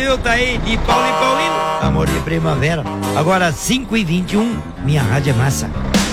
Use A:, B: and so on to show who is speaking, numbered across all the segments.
A: Brasil, tá aí de Paulo e Paulino, amor de primavera. Agora 5h21, minha rádio é massa.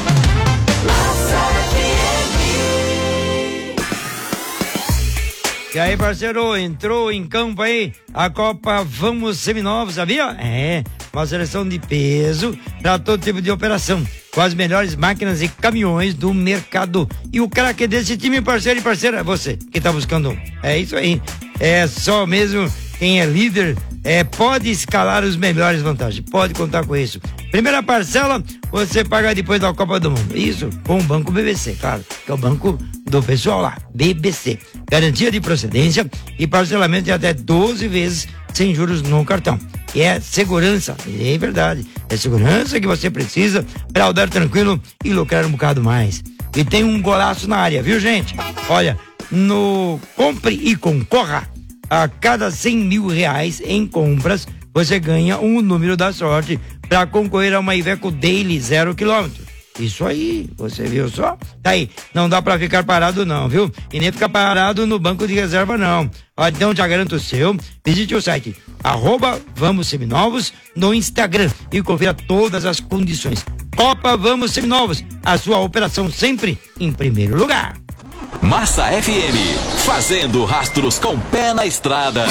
A: E aí, parceiro, entrou em campo aí a Copa Vamos Seminovos, sabia? É, uma seleção de peso para todo tipo de operação, com as melhores máquinas e caminhões do mercado. E o craque desse time, parceiro e parceira, é você que tá buscando. É isso aí. É só mesmo quem é líder pode escalar os melhores vantagens. Pode contar com isso. Primeira parcela, você paga depois da Copa do Mundo. Isso, com o Banco BBC, claro, que é o banco do pessoal lá, BBC. Garantia de procedência e parcelamento de até 12 vezes sem juros no cartão. E é segurança, é verdade. É segurança que você precisa para andar tranquilo e lucrar um bocado mais. E tem um golaço na área, viu, gente? Olha, no Compre e Concorra, a cada 100 mil reais em compras, você ganha um número da sorte para concorrer a uma Iveco Daily 0 km. Isso aí, você viu só? Tá aí, não dá pra ficar parado não, viu? E nem ficar parado no banco de reserva não. Ó, então já garanto o seu, visite o site @Vamos Seminovos no Instagram e confira todas as condições. Copa Vamos Seminovos, a sua operação sempre em primeiro lugar.
B: Massa FM, fazendo rastros com pé na estrada.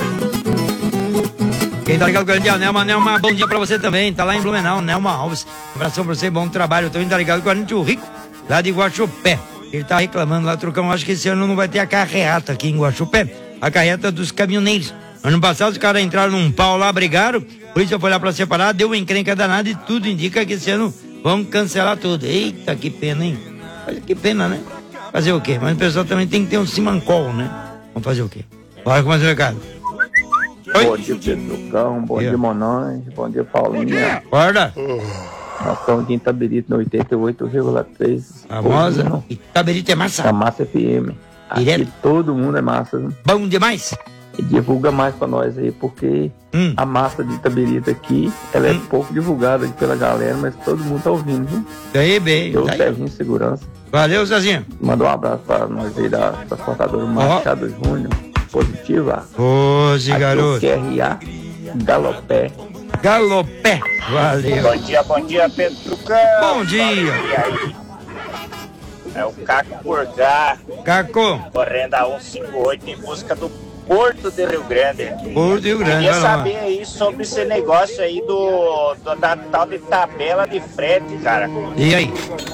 A: Quem tá ligado com a gente é a Nelma, bom dia pra você também, tá lá em Blumenau, Nelma Alves, abração pra você, bom trabalho. Também tá ligado com a gente o Rico, lá de Guaxupé, ele tá reclamando lá, Trucão, acho que esse ano não vai ter a carreata aqui em Guaxupé, a carreata dos caminhoneiros. Ano passado os caras entraram num pau lá, brigaram, por isso eu fui lá pra separar, deu uma encrenca danada e tudo indica que esse ano vão cancelar tudo. Eita, que pena, hein? Que pena, né? Fazer o quê? Mas o pessoal também tem que ter um simancol, né? Vamos fazer o quê? Bora com mais um recado. Oi?
C: Bom dia, Pedro Cão, bom dia, Monange, bom dia, Paulinha.
A: Acorda.
C: Nós estamos aqui em Itabirito, no 88,3.
A: Famosa. Itabirito é massa.
C: É Massa FM. Aqui
A: Direto.
C: todo mundo é massa. Viu?
A: Bom demais.
C: E divulga mais pra nós aí, porque a massa de Itabirito aqui, ela é pouco divulgada aqui pela galera, mas todo mundo tá ouvindo, viu?
A: Daí, bem.
C: Eu, Serginho Segurança.
A: Valeu, Zezinho.
C: Manda um abraço pra nós aí da transportadora Machado Júnior. Positiva.
A: Hoje, garoto.
C: QRA Galopé.
A: Galopé. Valeu.
D: Bom dia, Pedro Trucão.
A: Bom dia.
D: E aí? É o Caco Porgar.
A: Caco.
D: Correndo a 158 em busca do Porto de Rio Grande.
A: Porto de Rio Grande.
D: Queria saber aí sobre esse negócio aí da tal de tabela de frete, cara.
A: E aí?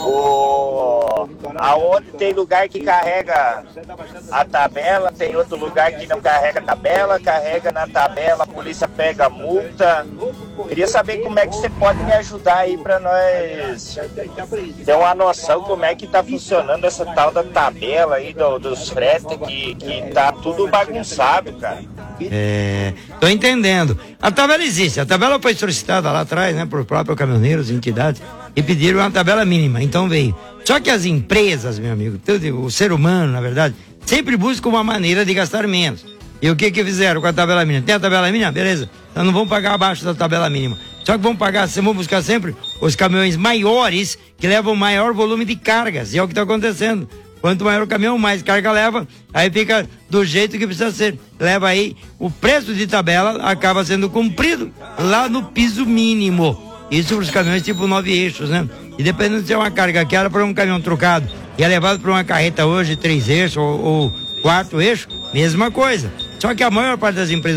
D: Aonde tem lugar que carrega a tabela, tem outro lugar que não carrega a tabela, carrega na tabela, a polícia pega a multa. Queria saber como é que você pode me ajudar aí pra nós ter uma noção como é que tá funcionando essa tal da tabela aí dos fretes que tá tudo bagunçado, cara.
A: Tô entendendo. A tabela existe, a tabela foi solicitada lá atrás, né, por próprios caminhoneiros, entidades, e pediram uma tabela mínima, então veio. Só que as empresas, meu amigo, o ser humano, na verdade, sempre busca uma maneira de gastar menos. E o que fizeram com a tabela mínima? Tem a tabela mínima? Beleza. Então não vão pagar abaixo da tabela mínima. Só que vão buscar sempre os caminhões maiores que levam maior volume de cargas. E é o que está acontecendo. Quanto maior o caminhão, mais carga leva, aí fica do jeito que precisa ser. Leva aí, o preço de tabela acaba sendo cumprido lá no piso mínimo. Isso para os caminhões tipo 9 eixos, né? E dependendo se é uma carga que era para um caminhão trocado e é levado para uma carreta hoje 3 eixos ou 4 eixos, mesma coisa. Só que a maior parte das empresas